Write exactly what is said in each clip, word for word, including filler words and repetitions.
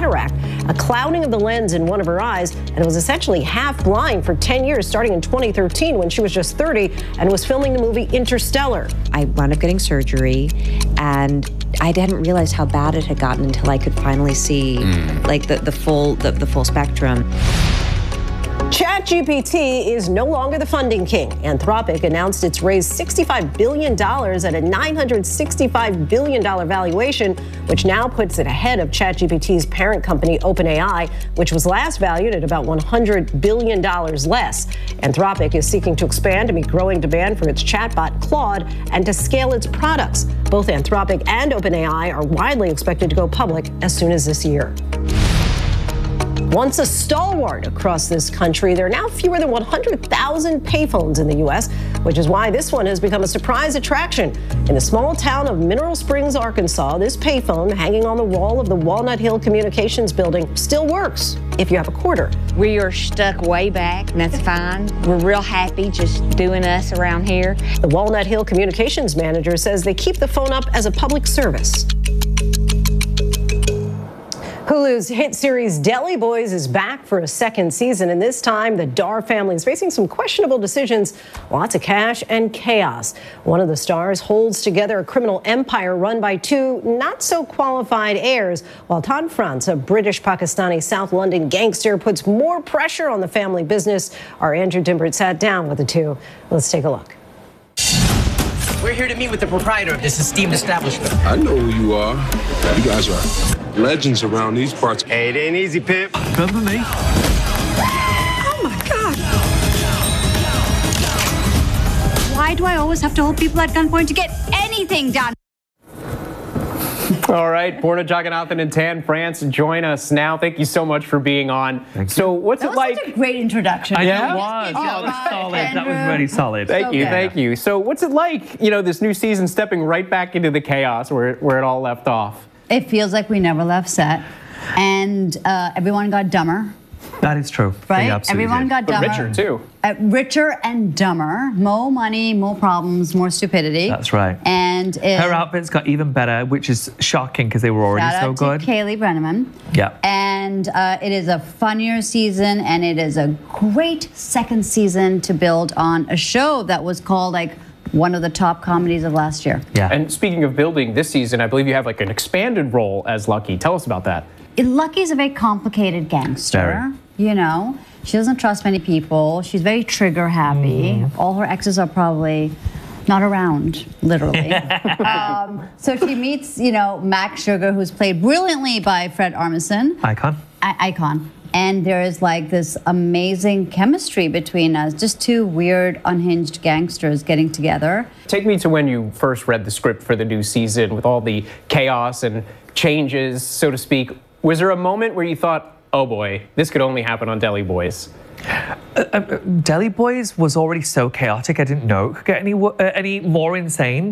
cataract, a clouding of the lens in one of her eyes, and was essentially half blind for ten years, starting in twenty thirteen when she was just thirty and was filming the movie Interstellar. I wound up getting surgery, and I didn't realize how bad it had gotten until I could finally see mm. like the, the full the, the full spectrum. ChatGPT is no longer the funding king. Anthropic announced it's raised sixty-five billion dollars at a nine hundred sixty-five billion dollars valuation, which now puts it ahead of ChatGPT's parent company, OpenAI, which was last valued at about one hundred billion dollars less. Anthropic is seeking to expand to meet growing demand for its chatbot, Claude, and to scale its products. Both Anthropic and OpenAI are widely expected to go public as soon as this year. Once a stalwart across this country, there are now fewer than one hundred thousand payphones in the U S, which is why this one has become a surprise attraction. In the small town of Mineral Springs, Arkansas, this payphone hanging on the wall of the Walnut Hill Communications building still works if you have a quarter. We are stuck way back, and that's fine. We're real happy just doing us around here. The Walnut Hill Communications manager says they keep the phone up as a public service. Hulu's hit series Deli Boys is back for a second season, and this time the Dar family is facing some questionable decisions, lots of cash and chaos. One of the stars holds together a criminal empire run by two not-so-qualified heirs, while Todd France, a British-Pakistani South London gangster, puts more pressure on the family business. Our Andrew Dimbert sat down with the two. Let's take a look. We're here to meet with the proprietor of this esteemed establishment. I know who you are. You guys are legends around these parts. Hey, it ain't easy, Pip. Come for me. Oh, my God. Why do I always have to hold people at gunpoint to get anything done? All right, Borna Jagannathan and Tan France join us now. Thank you so much for being on. Thank so what's that it was like? Such a great introduction. I yeah? know it was. Oh, that was God, solid. Andrew. That was really solid. Thank so you, good. thank you. So what's it like, you know, this new season stepping right back into the chaos where, where it all left off? It feels like we never left set, and uh, everyone got dumber. That is true. Right? Everyone did. got But dumber. richer, too. Uh, richer and dumber. More money, more problems, more stupidity. That's right. And it, her outfits got even better, which is shocking because they were already shout so out good. to Kaylee Brenneman. Yeah. And uh, it is a funnier season, and it is a great second season to build on a show that was called like one of the top comedies of last year. Yeah. And speaking of building this season, I believe you have like an expanded role as Lucky. Tell us about that. Lucky's a very complicated gangster. Very. You know, she doesn't trust many people. She's very trigger happy. Mm. All her exes are probably not around, literally. um, so she meets, you know, Max Sugar, who's played brilliantly by Fred Armisen. Icon. I Icon. And there is like this amazing chemistry between us, just two weird, unhinged gangsters getting together. Take me to when you first read the script for the new season with all the chaos and changes, so to speak. Was there a moment where you thought, oh boy, this could only happen on Deli Boys? Uh, uh, Deli Boys was already so chaotic, I didn't know it could get any, uh, any more insane.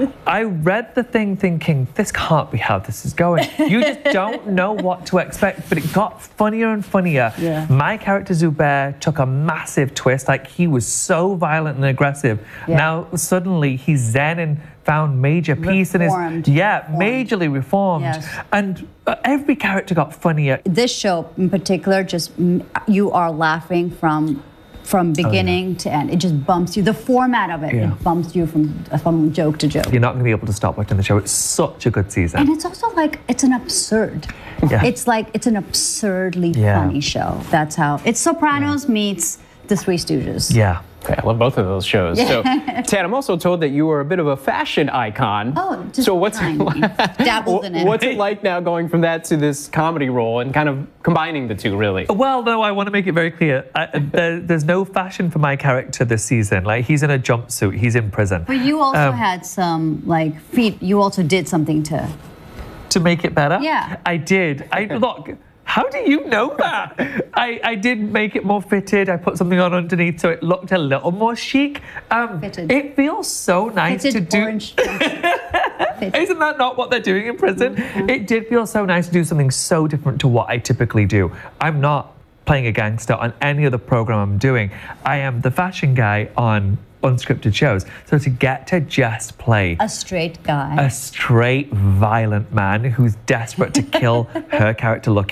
I read the thing thinking, this can't be how this is going. You just don't know what to expect, but it got funnier and funnier. Yeah. My character Zubair took a massive twist, like he was so violent and aggressive. Yeah. Now suddenly he's zen and found major peace Reformed. in his, yeah, Reformed. majorly reformed. Yes. And uh, every character got funnier. This show in particular, just you are laughing from from beginning oh, yeah. to end. It just bumps you. The format of it, yeah. it bumps you from from joke to joke. You're not going to be able to stop watching the show. It's such a good season. And it's also like, it's an absurd. Yeah. It's like, it's an absurdly yeah. funny show. That's how, it's Sopranos yeah. meets The Three Stooges. Yeah. Okay, I love both of those shows. So, Tan, I'm also told that you are a bit of a fashion icon. Oh, just so what's tiny. Dabbled in it. What's it like now going from that to this comedy role and kind of combining the two, really? Well, no, I want to make it very clear. I, there, there's no fashion for my character this season. Like, he's in a jumpsuit. He's in prison. But you also um, had some, like, feet. You also did something to... To make it better? Yeah. I did. I Look... How do you know that? I, I did make it more fitted. I put something on underneath so it looked a little more chic. Um, fitted. It feels so nice fitted to do. Orange Isn't that not what they're doing in prison? Mm-hmm. It did feel so nice to do something so different to what I typically do. I'm not playing a gangster on any other program I'm doing. I am the fashion guy on unscripted shows. So to get to just play a straight guy, a straight violent man who's desperate to kill her character Lucky